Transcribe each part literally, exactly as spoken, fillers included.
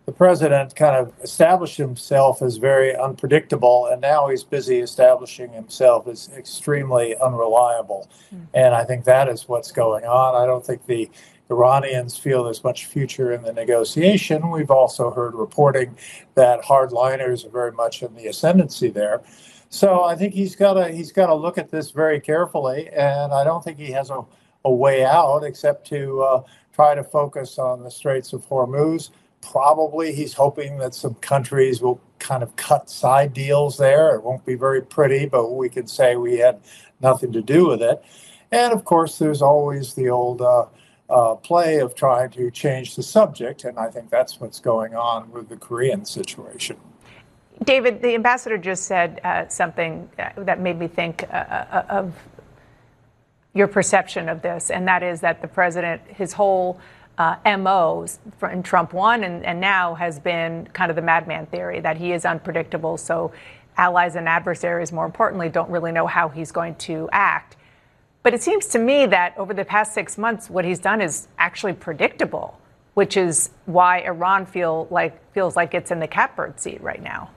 the president kind of established himself as very unpredictable, and now he's busy establishing himself as extremely unreliable. Mm-hmm. And I think that is what's going on. I don't think the Iranians feel there's much future in the negotiation. We've also heard reporting that hardliners are very much in the ascendancy there. So I think he's got to he's got to look at this very carefully, and I don't think he has a, a way out except to uh, try to focus on the Straits of Hormuz. Probably he's hoping that some countries will kind of cut side deals there. It won't be very pretty, but we can say we had nothing to do with it. And of course, there's always the old uh, uh, play of trying to change the subject, and I think that's what's going on with the Korean situation. David, the ambassador just said uh, something that made me think uh, of your perception of this, and that is that the president, his whole uh, M O in Trump one and, and now has been kind of the madman theory, that he is unpredictable, so allies and adversaries, more importantly, don't really know how he's going to act. But it seems to me that over the past six months, what he's done is actually predictable, which is why Iran feel like feels like it's in the catbird seat right now.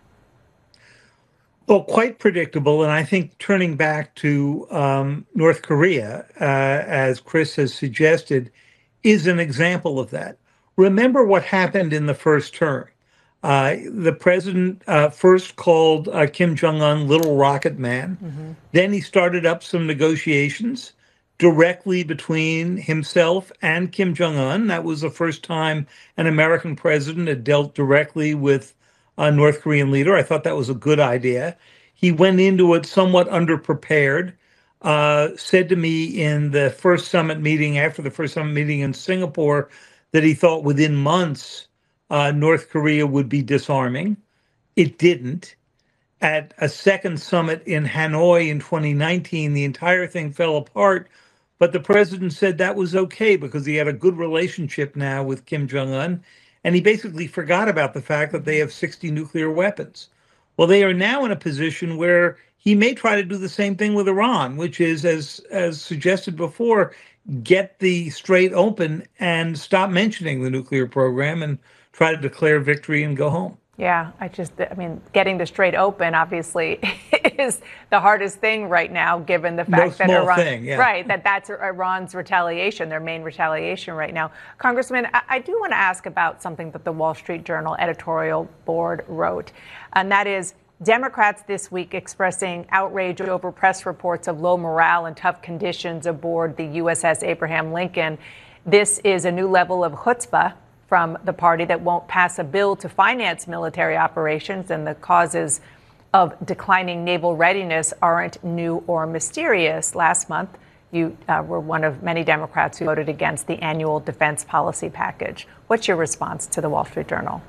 Well, quite predictable. And I think turning back to um, North Korea, uh, as Chris has suggested, is an example of that. Remember what happened in the first term. Uh, the president uh, first called uh, Kim Jong-un Little Rocket Man. Mm-hmm. Then he started up some negotiations directly between himself and Kim Jong-un. That was the first time an American president had dealt directly with a North Korean leader. I thought that was a good idea. He went into it somewhat underprepared, uh, said to me in the first summit meeting, after the first summit meeting in Singapore, that he thought within months uh, North Korea would be disarming. It didn't. At a second summit in Hanoi in twenty nineteen, the entire thing fell apart. But the president said that was okay because he had a good relationship now with Kim Jong-un. And he basically forgot about the fact that they have sixty nuclear weapons. Well, they are now in a position where he may try to do the same thing with Iran, which is, as as suggested before, get the Strait open and stop mentioning the nuclear program and try to declare victory and go home. Yeah, I just, I mean, getting the Strait open obviously is the hardest thing right now, given the fact no that Iran, thing, yeah. right, that that's Iran's retaliation, their main retaliation right now. Congressman, I, I do want to ask about something that the Wall Street Journal editorial board wrote, and that is Democrats this week expressing outrage over press reports of low morale and tough conditions aboard the U S S Abraham Lincoln. This is a new level of chutzpah from the party that won't pass a bill to finance military operations, and the causes of declining naval readiness aren't new or mysterious. Last month, you uh, were one of many Democrats who voted against the annual defense policy package. What's your response to the Wall Street Journal?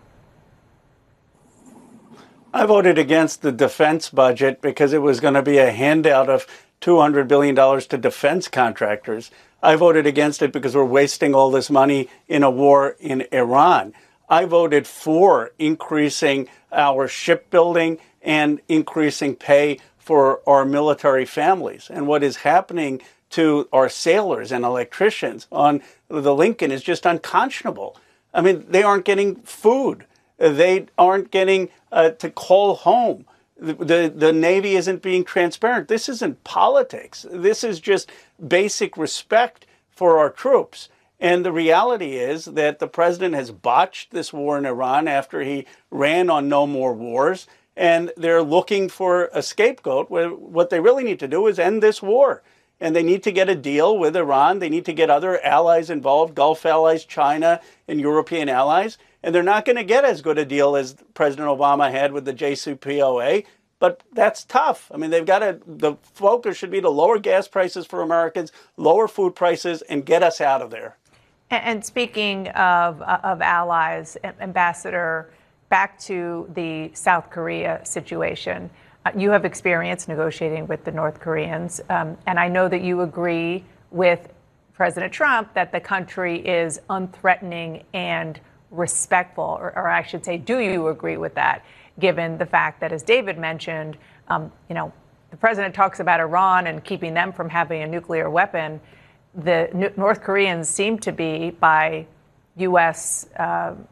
I voted against the defense budget because it was going to be a handout of two hundred billion dollars to defense contractors. I voted against it because we're wasting all this money in a war in Iran. I voted for increasing our shipbuilding and increasing pay for our military families. And what is happening to our sailors and electricians on the Lincoln is just unconscionable. I mean, they aren't getting food. They aren't getting uh, to call home. The, the the Navy isn't being transparent. This isn't politics. This is just basic respect for our troops. And the reality is that the president has botched this war in Iran after he ran on no more wars. And they're looking for a scapegoat. What they really need to do is end this war. And they need to get a deal with Iran. They need to get other allies involved, Gulf allies, China, and European allies. And they're not going to get as good a deal as President Obama had with the J C P O A. But that's tough. I mean, they've got to, the focus should be to lower gas prices for Americans, lower food prices, and get us out of there. And speaking of, of allies, Ambassador, back to the South Korea situation. Uh, you have experience negotiating with the North Koreans. Um, and I know that you agree with President Trump that the country is unthreatening and respectful, or, or I should say, do you agree with that, given the fact that, as David mentioned, um, you know, the president talks about Iran and keeping them from having a nuclear weapon. The N- North Koreans seem to be, by U S uh,